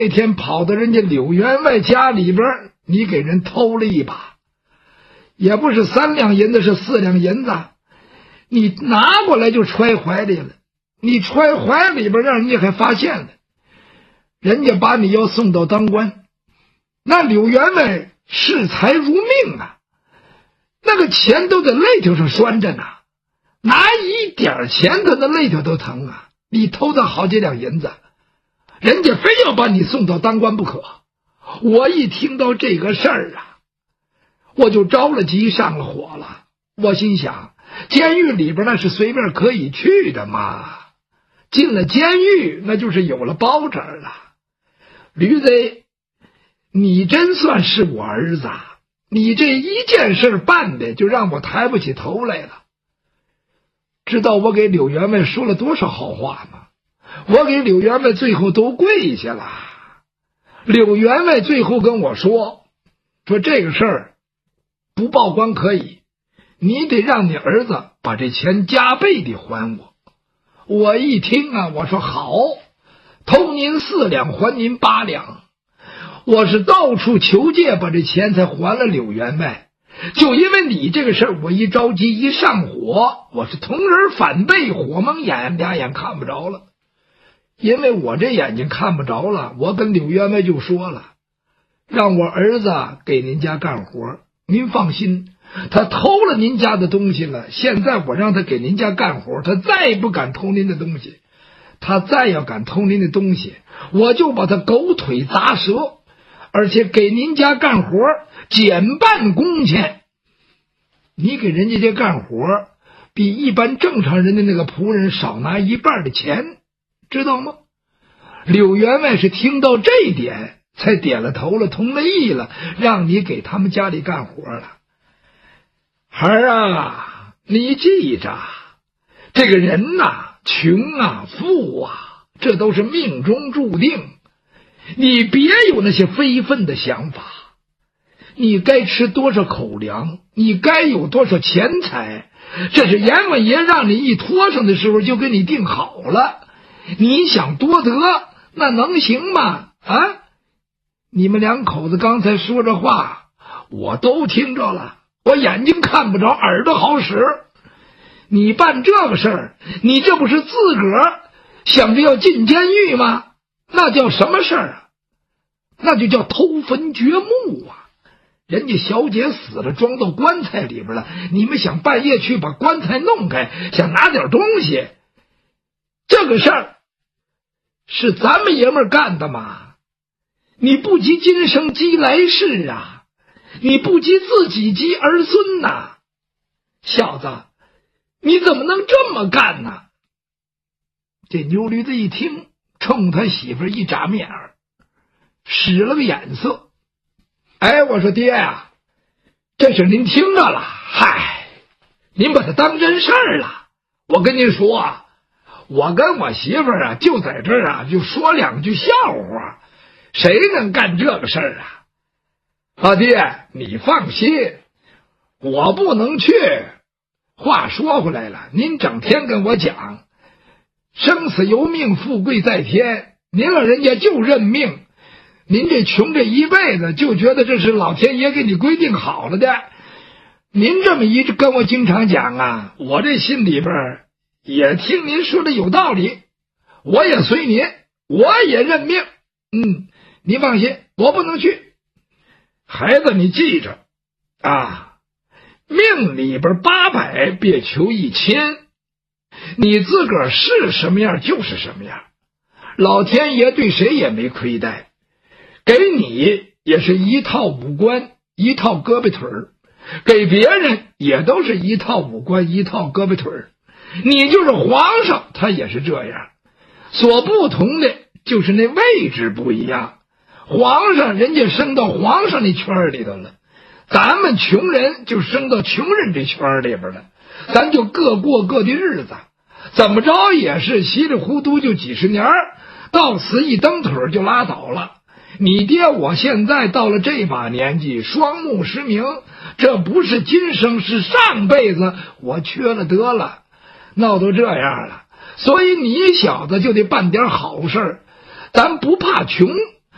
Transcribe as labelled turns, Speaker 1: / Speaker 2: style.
Speaker 1: 那天跑到人家柳员外家里边，你给人偷了一把，也不是3两银子，是4两银子，你拿过来就揣怀里了。你揣怀里边，让人家还发现了，人家把你要送到当官。那柳员外视财如命啊，那个钱都在肋条上拴着呢，拿一点钱他的肋条都疼啊。你偷他好几两银子，人家非要把你送到当官不可。我一听到这个事儿啊，我就着了急，上了火了。我心想，监狱里边那是随便可以去的嘛，进了监狱那就是有了包拯了。驴子，你真算是我儿子，你这一件事办的就让我抬不起头来了。知道我给柳员外说了多少好话吗？我给柳员外最后都跪下了。柳员外最后跟我说这个事儿不报官可以，你得让你儿子把这钱加倍的还我。我一听啊，我说好，偷您4两还您8两。我是到处求借把这钱才还了柳员外。就因为你这个事儿，我一着急一上火，我是同人反背，火蒙眼，俩眼看不着了。因为我这眼睛看不着了，我跟柳员外就说了，让我儿子给您家干活，您放心，他偷了您家的东西了，现在我让他给您家干活，他再也不敢偷您的东西。他再要敢偷您的东西，我就把他狗腿砸折，而且给您家干活减半工钱。你给人家这干活比一般正常人的那个仆人少拿1半的钱，知道吗？柳员外是听到这一点才点了头了，同了意了，让你给他们家里干活了。孩儿啊，你记着，这个人呐，穷啊富啊，这都是命中注定，你别有那些非分的想法。你该吃多少口粮，你该有多少钱财，这是阎王爷让你一拖上的时候就给你定好了。你想多得，那能行吗？啊！你们2口子刚才说这话，我都听着了，我眼睛看不着，耳朵好使。你办这个事儿，你这不是自个儿想着要进监狱吗？那叫什么事儿啊？那就叫偷坟掘墓啊！人家小姐死了，装到棺材里边了，你们想半夜去把棺材弄开，想拿点东西，这个事儿是咱们爷们儿干的吗？你不及今生积来世啊，你不及自己积儿孙呐，小子，你怎么能这么干呢？这牛驴子一听，冲他媳妇一眨面儿，使了个眼色。哎，我说爹呀，这事您听着了，嗨，您把它当真事儿了。我跟您说啊，我跟我媳妇儿啊，就在这儿啊，就说2句笑话，谁能干这个事儿啊？老爹，你放心，我不能去。话说回来了，您整天跟我讲生死由命，富贵在天，您老人家就认命。您这穷这一辈子，就觉得这是老天爷给你规定好了的。您这么一直跟我经常讲啊，我这心里边也听您说的有道理，我也随您，我也认命。您放心，我不能去。孩子，你记着啊，命里边800，别求1000，你自个儿是什么样就是什么样，老天爷对谁也没亏待。给你也是一套五官一套胳膊腿儿，给别人也都是一套五官一套胳膊腿儿。你就是皇上，他也是这样，所不同的就是那位置不一样。皇上人家升到皇上那圈里头了，咱们穷人就升到穷人这圈里边了，咱就各过各的日子，怎么着也是稀里糊涂就几十年，到死一蹬腿就拉倒了。你爹我现在到了这把年纪，双目失明，这不是今生是上辈子我缺了德了，闹到这样了，所以你小子就得办点好事儿。咱不怕穷，